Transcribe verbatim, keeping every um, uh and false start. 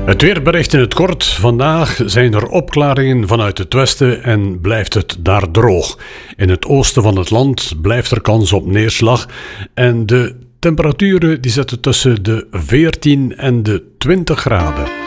Het weerbericht in het kort. Vandaag zijn er opklaringen vanuit het westen en blijft het daar droog. In het oosten van het land blijft er kans op neerslag en de temperaturen die zitten tussen de veertien en de twintig graden.